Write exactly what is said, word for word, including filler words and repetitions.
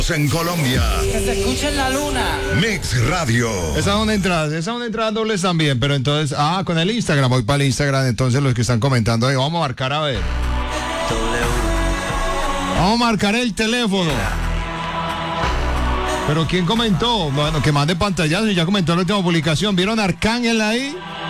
En Colombia. Que se escuche en la luna. Mix Radio. Esa es una entrada, esa es una entrada doble también, pero entonces, ah, con el Instagram, voy para el Instagram, entonces los que están comentando ahí, vamos a marcar a ver. Vamos a marcar el teléfono. Pero ¿quién comentó? Bueno, que mande pantallazo y ya comentó la última publicación. ¿Vieron Arcángel ahí?